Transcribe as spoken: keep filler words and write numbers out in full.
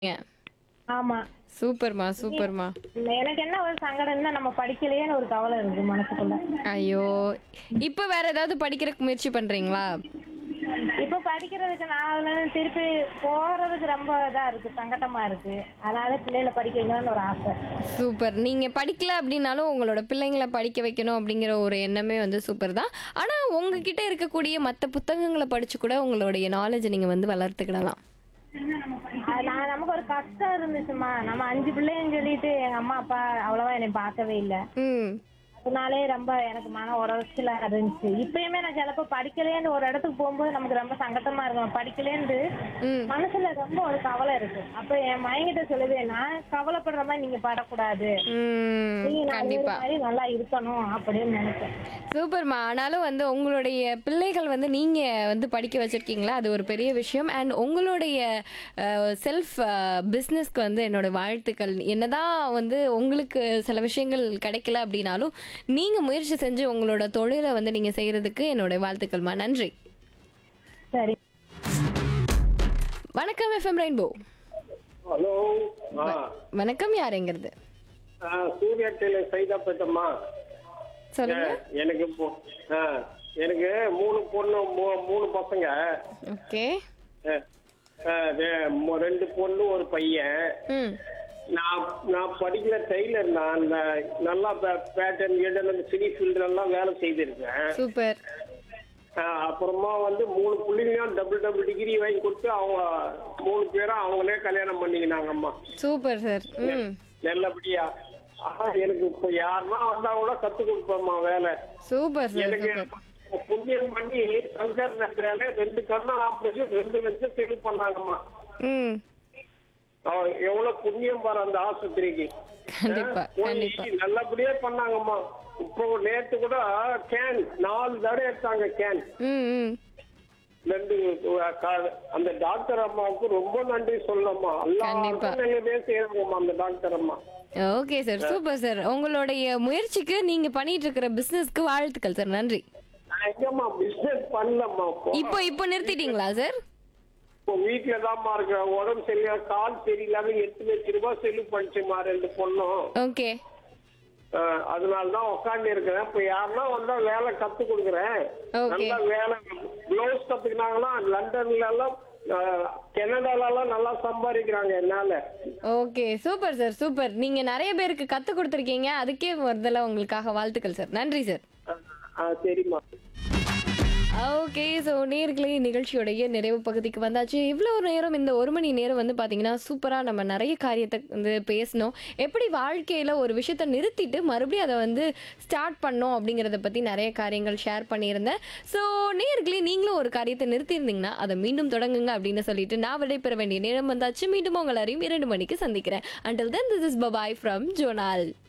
ஏன்? ஆமா. சூப்பர்மா, சூப்பர்மா. எனக்கு என்ன ஒரு சங்கடம்னா நம்ம படிக்கலையேன்னு ஒரு கவலை இருக்கு மனசுக்குள்ள. ஐயோ! இப்ப வேற ஏதாவது படிக்கிறதுக்கு முயற்சி பண்றீங்களா? இப்ப படிக்கிறதுக்கு நான் அதுல திருப்பி போறதுக்கு ரொம்ப இதா இருக்கு, சங்கடமா இருக்கு. அதனால பிள்ளைகளை படிக்க வைக்கணும்னு ஒரு ஆசை. சூப்பர். நீங்க படிக்கல அப்டின்னாலும் உங்களோட பிள்ளைங்கள படிக்க வைக்கணும் அப்டிங்கிற ஒரு எண்ணமே வந்து சூப்பர் தான். ஆனா உங்ககிட்ட இருக்கக்கூடிய மத்த புத்தகங்கள படிச்சு கூட உங்களுடைய நாலேட்ஜ நீங்க வந்து வளர்த்துக்கிடலாம். அது நான் நமக்கு ஒரு கஷ்டம் இருந்துச்சுமா. நம்ம அஞ்சு பிள்ளைன்னு சொல்லிட்டு எங்க அம்மா அப்பா அவ்வளவா என்னை பார்க்கவே இல்ல. ம். அதனாலே ரொம்ப எனக்கு மன உளைச்சலா இருந்துச்சு. இப்பயுமே நான் சிலப்போ படிக்கலேன்னு ஒரு இடத்துக்கு போகும்போது நமக்கு ரொம்ப சங்கடமா இருக்கும். படிக்கலேன்னு ம். மனசுல ரொம்ப ஒரு கவலை இருக்கு. அப்ப என் மைங்கிட்ட சொல்லுது, நான் கவலைப்படுற மாதிரி நீங்க படக்கூடாது. ம். நீங்க நாலு பேர் கண்டிப்பா. மாதிரி நல்லா இருக்கணும் அப்படின்னு நினைப்பேன். சூப்பர்மா. ஆனாலும் வந்து உங்களுடைய பிள்ளைகள் வந்து நீங்க வந்து படிக்க வச்சிருக்கீங்களா? அது ஒரு பெரிய விஷயம். அண்ட் உங்களுடைய அ செல்ஃப் அ பிசினஸ்க்கு வந்து என்னோட வாழ்த்துக்கள். என்னதான் வந்து உங்களுக்கு சில விஷயங்கள் கிடைக்கல அப்டின்னாலும், நீங்க முயற்சி செஞ்சு உங்களோட தொழில வந்து நீங்க செய்றதுக்கு என்னோட வாழ்த்துக்கள்மா. நன்றி. சரி. வணக்கம் எஃப்எம் ரெயின்போ. ஹலோ. ஆ வணக்கம் யாருங்கிறது? ஆ, சூர்யா டெய்லர் சைதாப்பேட்டம்மா. சொல்லுங்க. எனக்கு மூ- ஆ, எனக்கு மூணு பொண்ணு மூ- மூணு பசங்க. ஓகே. ஆ, ஆ, ரெ- மு- ரெண்டு பொண்ணு ஒரு பையன். ம். நான் நான் படிக்கிற டெய்லர். நான் அந்த நல்லா பேட்டர்ன் கீட்டன் சினி ஃபீல்டுலாம் வேலை செய்திருக்கேன். சூப்பர். ஆ, அப்புறமா வந்து மூணு பிள்ளைங்களையும் டபுள் டபுள் டிகிரி வாங்கி கொடுத்து அவங்க மூணு பேரும் அவங்களே கல்யாணம் பண்ணிக்கினாங்கம்மா. Super sir. ம். நல்லபடியா. ஆனா எனக்கு இப்ப யாருன்னா வந்தா கூட கத்து கொடுப்பேம்மா வேலை. Super sir. எனக்கு சூப்பர். புண்ணியம் பண்ணி சங்கர் நகரால ரெண்டு கண்ணா ஆபரேஷன் ரெண்டு லட்சம் செலவு பண்ணாங்கம்மா. ம். அவன் எவ்வளவு புண்ணியம் பாரு அந்த ஆஸ்பத்திரிக்கு. கண்டிப்பா, போய் கண்டிப்பா. நல்லபடியா பண்ணாங்கம்மா. இப்போ நேத்து கூட கேன் நாலு தடவை எடுத்தாங்க கேன். ம். ம். ரெண்டு கா- அந்த டாக்டர் அம்மாவுக்கு ரொம்ப நன்றி சொல்லம்மா. கண்டிப்பா. எல்லாருக்கும் செய்யறோம்மா அந்த டாக்டர் அம்மா. Okay sir. Super sir. உங்களுடைய முயற்சிக்கு நீங்க பண்ணிட்டு இருக்கிற பிசினஸ்க்கு வாழ்த்துக்கள் சார். நன்றி. நான் எங்கம்மா பிசினஸ் பண்ணலம்மா. இப்போ இப்போ இப்போ நிறுத்திட்டீங்களா சார்? இப்போ வீட்டுல தான்மா இருக்கிறேன். உடம்பு சரியில்லை, கால் சரியில்லாம எட்டு லட்சம் ரூபாய் செலவு பண்ணிச்சுமா ரெண்டு பொண்ணும். ஓகே. அதனாலதான் உட்காந்து இருக்கிறேன். இப்ப யாருன்னா வந்தா வேலை கத்து கொடுக்குறேன். Okay. நல்லா வேலை பிளவுஸ் கத்துக்கினாங்கன்னா லண்டன்ல எல்லாம் அஹ், கனடால எல்லாம் நல்லா சம்பாதிக்கிறாங்க என்னால. ஓகே. Super sir. சூப்பர். நீங்க நிறைய பேருக்கு கத்து கொடுத்துருக்கீங்க. அதுக்கே முதல்ல உங்களுக்காக வாழ்த்துக்கள் சார். நன்றி சார். அஹ், அஹ், சரிம்மா. ஓகே. ஸோ நேர்களே நிகழ்ச்சியோடைய நிறைவு பகுதிக்கு வந்தாச்சு. இவ்வளோ நேரம் இந்த ஒரு மணி நேரம் வந்து பார்த்தீங்கன்னா சூப்பராக நம்ம நிறைய காரியத்தை வந்து பேசணும். எப்படி வாழ்க்கையில் ஒரு விஷயத்தை நிறுத்திட்டு மறுபடியும் அதை வந்து ஸ்டார்ட் பண்ணோம் அப்படிங்கிறத பற்றி நிறைய காரியங்கள் ஷேர் பண்ணியிருந்தேன். ஸோ நேர்களே நீங்களும் ஒரு காரியத்தை நிறுத்தியிருந்தீங்கன்னா அதை மீண்டும் தொடங்குங்க அப்படின்னு சொல்லிட்டு நான் விடைபெற வேண்டிய நேரம் வந்தாச்சு. மீண்டும் உங்கள் அறியும் இரண்டு மணிக்கு சந்திக்கிறேன். Until then this is bye bye from zonal.